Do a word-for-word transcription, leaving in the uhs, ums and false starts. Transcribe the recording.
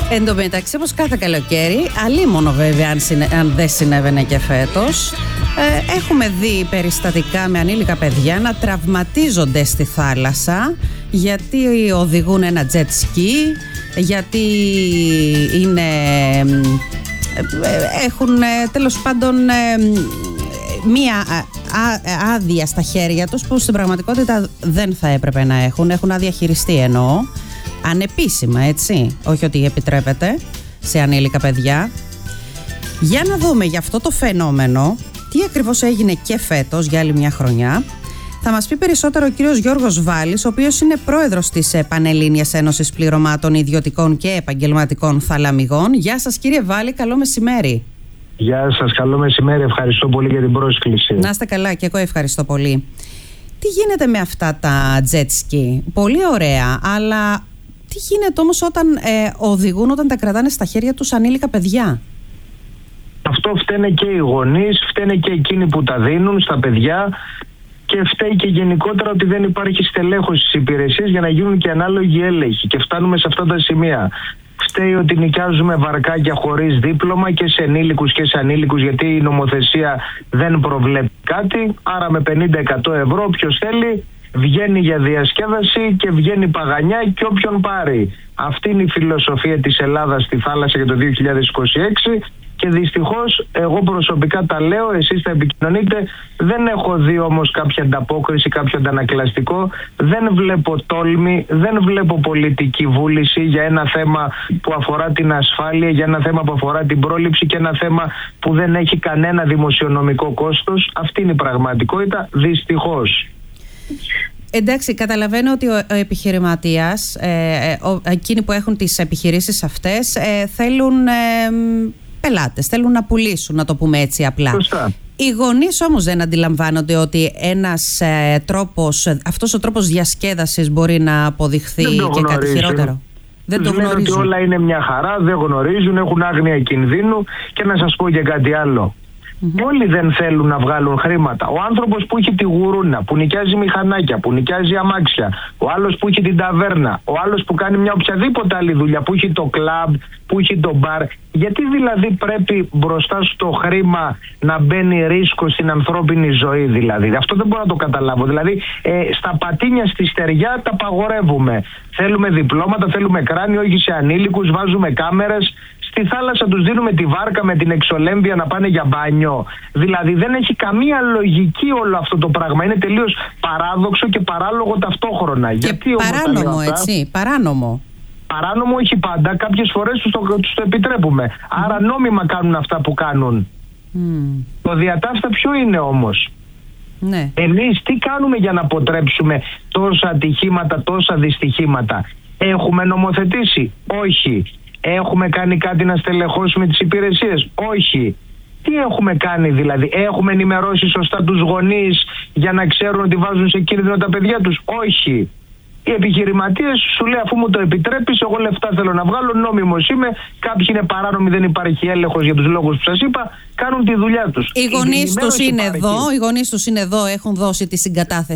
Εν τω μεταξύ, όπως κάθε καλοκαίρι, αλίμονο βέβαια αν, συνε... αν δεν συνέβαινε και φέτος, ε, έχουμε δει περιστατικά με ανήλικα παιδιά να τραυματίζονται στη θάλασσα γιατί οδηγούν ένα jet ski, γιατί είναι, ε, έχουν τέλος πάντων ε, μία α, άδεια στα χέρια τους που στην πραγματικότητα δεν θα έπρεπε να έχουν. Έχουν άδεια χειριστή εννοώ. Ανεπίσημα, έτσι, όχι ότι επιτρέπεται σε ανήλικα παιδιά. Για να δούμε για αυτό το φαινόμενο τι ακριβώς έγινε και φέτος για άλλη μια χρονιά. Θα μας πει περισσότερο ο κύριος Γιώργος Βάλης, ο οποίος είναι πρόεδρος της Πανελλήνιας Ένωσης Πληρωμάτων Ιδιωτικών και Επαγγελματικών Θαλαμιγών. Γεια σας κύριε Βάλη, καλό μεσημέρι. Γεια σας, καλό μεσημέρι, ευχαριστώ πολύ για την πρόσκληση. Να είστε καλά, και εγώ ευχαριστώ πολύ. Τι γίνεται με αυτά τα jet ski? Πολύ ωραία, αλλά τι γίνεται όμως όταν ε, οδηγούν, όταν τα κρατάνε στα χέρια τους ανήλικα παιδιά? Αυτό φταίνε και οι γονείς, φταίνε και εκείνοι που τα δίνουν στα παιδιά και φταίει και γενικότερα ότι δεν υπάρχει στελέχωση στις υπηρεσίες για να γίνουν και ανάλογοι έλεγχοι, και φτάνουμε σε αυτά τα σημεία. Φταίει ότι νοικιάζουμε βαρκάκια χωρίς δίπλωμα και σε ενήλικους και σε ανήλικους, γιατί η νομοθεσία δεν προβλέπει κάτι, άρα με πενήντα εκατό ευρώ όποιος θέλει βγαίνει για διασκέδαση και βγαίνει παγανιά και όποιον πάρει. Αυτή είναι η φιλοσοφία της Ελλάδας στη θάλασσα για το δύο χιλιάδες είκοσι έξι και δυστυχώς εγώ προσωπικά τα λέω, εσείς τα επικοινωνείτε, δεν έχω δει όμως κάποια ανταπόκριση, κάποιο αντανακλαστικό, δεν βλέπω τόλμη, δεν βλέπω πολιτική βούληση για ένα θέμα που αφορά την ασφάλεια, για ένα θέμα που αφορά την πρόληψη και ένα θέμα που δεν έχει κανένα δημοσιονομικό κόστος. Αυτή είναι η πραγματικότητα, δυστυχώς. Εντάξει, καταλαβαίνω ότι ο επιχειρηματίας, ε, ο, εκείνοι που έχουν τις επιχειρήσεις αυτές, ε, θέλουν ε, πελάτες, θέλουν να πουλήσουν, να το πούμε έτσι απλά. Σωστά. Οι γονείς όμως δεν αντιλαμβάνονται ότι ένας ε, τρόπος, αυτός ο τρόπος διασκέδασης μπορεί να αποδειχθεί και κάτι χειρότερο. Δεν το γνωρίζουν. Ότι όλα είναι μια χαρά, δεν γνωρίζουν, έχουν άγνοια κινδύνου. Και να σας πω και κάτι άλλο. Mm-hmm. Όλοι δεν θέλουν να βγάλουν χρήματα. Ο άνθρωπος που έχει τη γουρούνα, που νοικιάζει μηχανάκια, που νοικιάζει αμάξια, ο άλλος που έχει την ταβέρνα, ο άλλος που κάνει μια οποιαδήποτε άλλη δουλειά, που έχει το κλαμπ, που έχει το μπαρ. Γιατί δηλαδή πρέπει μπροστά στο χρήμα να μπαίνει ρίσκο στην ανθρώπινη ζωή, δηλαδή? Αυτό δεν μπορώ να το καταλάβω. Δηλαδή ε, στα πατίνια, στη στεριά τα απαγορεύουμε. Θέλουμε διπλώματα, θέλουμε κράνη, όχι σε ανήλικους, βάζουμε κάμερες. Στη θάλασσα τους δίνουμε τη βάρκα με την εξολέμβια να πάνε για μπάνιο. Δηλαδή δεν έχει καμία λογική όλο αυτό το πράγμα. Είναι τελείως παράδοξο και παράλογο ταυτόχρονα. Και γιατί παράνομο, όμως, έτσι, παράνομο. Παράνομο όχι πάντα, κάποιες φορές τους το, τους το επιτρέπουμε. Mm. Άρα νόμιμα κάνουν αυτά που κάνουν. Mm. Το διατάφτα ποιο είναι όμως? Ναι. Εμείς τι κάνουμε για να αποτρέψουμε τόσα ατυχήματα, τόσα δυστυχήματα? Έχουμε νομοθετήσει? Όχι. Έχουμε κάνει κάτι να στελεχώσουμε τις υπηρεσίες? Όχι. Τι έχουμε κάνει δηλαδή? Έχουμε ενημερώσει σωστά τους γονείς για να ξέρουν ότι βάζουν σε κίνδυνο τα παιδιά τους? Όχι. Οι επιχειρηματίες σου λέει, αφού μου το επιτρέπεις, εγώ λεφτά θέλω να βγάλω, νόμιμος είμαι, κάποιοι είναι παράνομοι, δεν υπάρχει έλεγχος για τους λόγους που σας είπα, κάνουν τη δουλειά τους. Οι γονείς τους είναι εδώ, οι γονείς τους είναι εδώ, έχουν δώσει τη συγκατάθεση